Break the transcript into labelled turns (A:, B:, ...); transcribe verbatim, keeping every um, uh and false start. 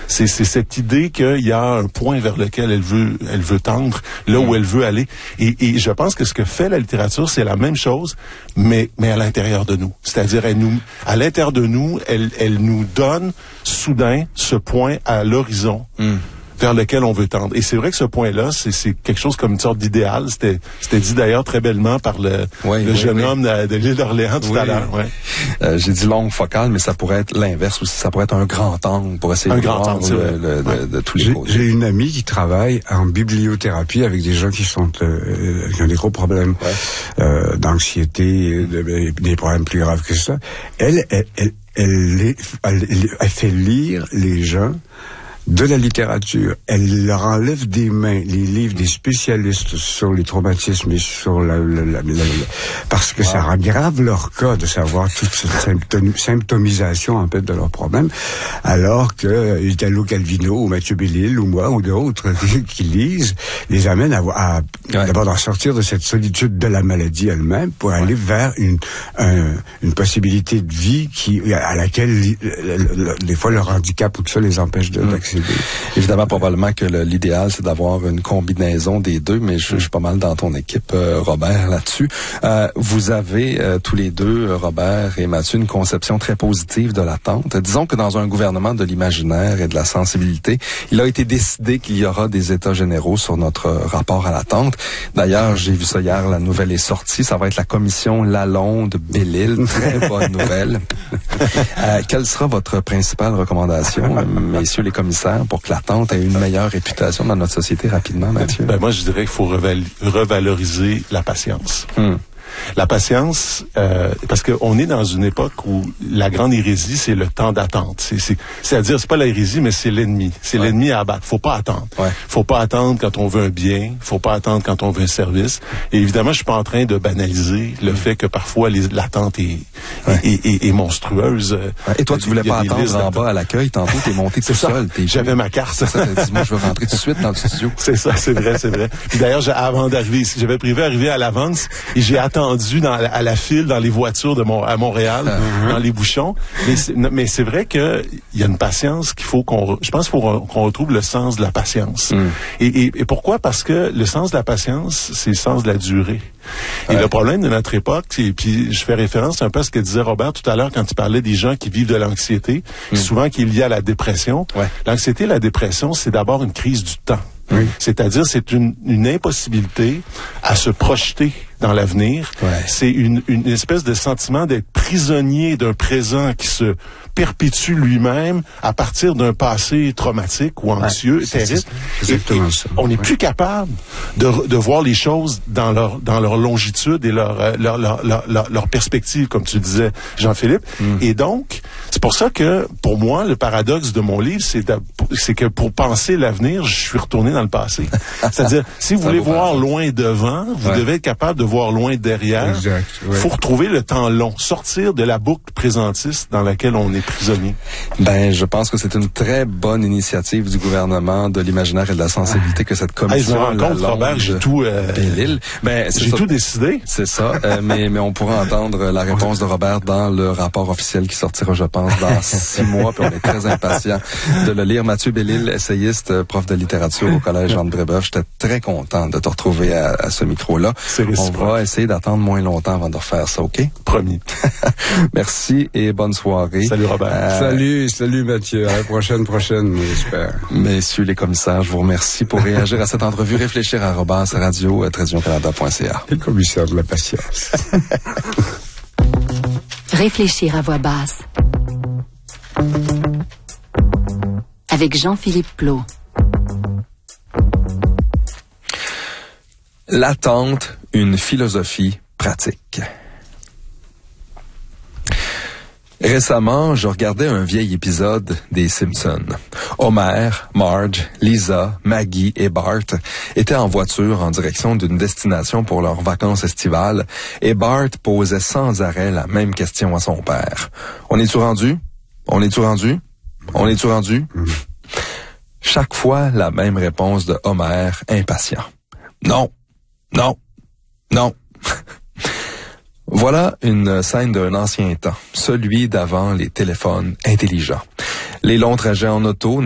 A: C'est, c'est cette idée qu'il y a un point vers lequel elle veut, elle veut tendre, là où elle veut aller. Et, et je pense que ce que fait la littérature, c'est la même chose, mais, mais à l'intérieur de nous. C'est-à-dire, elle nous, à l'intérieur de nous, elle, elle nous donne soudain ce point à l'horizon. Mm. vers lequel on veut tendre. Et c'est vrai que ce point-là, c'est, c'est quelque chose comme une sorte d'idéal. C'était, c'était dit d'ailleurs très bellement par le,
B: oui,
A: le
B: oui,
A: jeune
B: oui.
A: homme de, de l'île d'Orléans tout
B: oui.
A: à l'heure. Ouais.
B: Euh, j'ai dit longue focale, mais ça pourrait être l'inverse aussi. Ça pourrait être un grand angle pour essayer
A: un
B: de
A: grand
B: voir
A: angle,
B: le, le,
A: ouais.
B: de, de tous les
C: j'ai,
B: côtés.
C: J'ai une amie qui travaille en bibliothérapie avec des gens qui sont euh, qui ont des gros problèmes ouais. euh, d'anxiété, de, des problèmes plus graves que ça. Elle, elle, elle, elle, elle, elle, elle fait lire les gens de la littérature. Elle leur enlève des mains les livres des spécialistes sur les traumatismes et sur la, la, la, la, la parce que wow. ça aggrave leur cas de savoir toute cette symptom, symptomisation en fait de leurs problèmes, alors que Italo Calvino ou Mathieu Bellil ou moi ou d'autres qui lisent les amènent à, à ouais. d'abord d'en sortir de cette solitude de la maladie elle-même pour ouais. aller vers une un, une possibilité de vie qui à laquelle des fois leur handicap ou tout ça les empêche de, mmh. d'accéder.
B: Évidemment, probablement que le, l'idéal, c'est d'avoir une combinaison des deux, mais je, je suis pas mal dans ton équipe, euh, Robert, là-dessus. Euh, vous avez euh, tous les deux, Robert et Mathieu, une conception très positive de l'attente. Disons que dans un gouvernement de l'imaginaire et de la sensibilité, il a été décidé qu'il y aura des états généraux sur notre rapport à l'attente. D'ailleurs, j'ai vu ça hier, la nouvelle est sortie. Ça va être la commission Lalonde-Bellil. Très bonne nouvelle. euh, quelle sera votre principale recommandation, messieurs les commissaires, pour que l'attente ait une meilleure réputation dans notre société rapidement, Mathieu?
A: Ben moi, je dirais qu'il faut reval- revaloriser la patience. Hmm. La patience, euh, parce qu'on est dans une époque où la grande hérésie, c'est le temps d'attente. C'est, c'est, c'est-à-dire, c'est pas la hérésie, mais c'est l'ennemi. C'est ouais. l'ennemi à abattre. Faut pas attendre. Ouais. Faut pas attendre quand on veut un bien. Faut pas attendre quand on veut un service. Et évidemment, je suis pas en train de banaliser le mmh. fait que parfois les, l'attente est, ouais. est, est, est monstrueuse.
B: Ouais. Et toi, tu voulais pas attendre en bas à l'accueil. Tantôt, t'es monté tout
A: ça.
B: seul. T'es
A: J'avais ma carte.
B: C'est ça, t'as dit, moi, je veux rentrer tout de suite dans le studio.
A: C'est ça, c'est vrai, c'est vrai. Puis d'ailleurs, j'ai, avant d'arriver ici, j'avais prévu d'arriver à l'avance et j'ai attendu dans la, à la file dans les voitures de Mon, à Montréal, uh-huh. dans les bouchons. Mais c'est, mais c'est vrai que il y a une patience qu'il faut qu'on, je pense qu'il faut qu'on retrouve le sens de la patience. Mm. Et, et, et pourquoi? Parce que le sens de la patience, c'est le sens de la durée. Et ouais. le problème de notre époque, et puis je fais référence un peu à ce que disait Robert tout à l'heure quand il parlait des gens qui vivent de l'anxiété, mm. souvent qui est lié à la dépression. Ouais. L'anxiété et la dépression, c'est d'abord une crise du temps. Oui. C'est-à-dire, c'est une, une impossibilité à se projeter dans l'avenir. Ouais. C'est une, une espèce de sentiment d'être prisonnier d'un présent qui se perpétue lui-même à partir d'un passé traumatique ou anxieux, ouais, terrible.
C: C'est exactement ça.
A: On n'est
C: ouais.
A: plus capable de, de voir les choses dans leur, dans leur longitude et leur, leur, leur, leur, leur, leur perspective, comme tu disais, Jean-Philippe. Mm. Et donc, c'est pour ça que, pour moi, le paradoxe de mon livre, c'est, de, c'est que pour penser l'avenir, je suis retourné dans le passé. C'est-à-dire, si vous voulez voir loin devant, vous ouais. devez être capable de voir loin derrière.
C: Exact.
A: Il ouais. faut retrouver le temps long, sortir de la boucle présentiste dans laquelle on est prisonnier.
B: Ben, je pense que c'est une très bonne initiative du gouvernement de l'imaginaire et de la sensibilité que cette commission.
A: Hey, je me rends compte, Robert, j'ai tout, euh,
B: Bellil. Ben,
A: j'ai
B: ça,
A: tout décidé.
B: C'est ça. euh, mais, mais on pourra entendre la réponse de Robert dans le rapport officiel qui sortira, je pense, dans six mois. Puis on est très impatients de le lire. Mathieu Bellil, essayiste, prof de littérature au collège Jean de Brébeuf. J'étais très content de te retrouver à, à ce micro-là.
A: C'est
B: on va essayer d'attendre moins longtemps avant de refaire ça, OK?
A: Promis.
B: Merci et bonne soirée.
A: Salut Robert.
C: Euh, salut, salut Mathieu. À la prochaine, prochaine, j'espère.
B: Messieurs les commissaires, je vous remercie pour réagir à cette entrevue. Réfléchir à arobase radio tiret canada point c a.
C: Le commissaire de la patience.
D: Réfléchir à voix basse. Avec Jean-Philippe Plot.
B: L'attente, une philosophie pratique. Récemment, je regardais un vieil épisode des Simpsons. Homer, Marge, Lisa, Maggie et Bart étaient en voiture en direction d'une destination pour leurs vacances estivales et Bart posait sans arrêt la même question à son père. « On est-tu rendu? On est-tu rendu? On est-tu rendu? » Chaque fois, la même réponse de Homer, impatient. « Non, non, non. » Voilà une scène d'un ancien temps, celui d'avant les téléphones intelligents. Les longs trajets en auto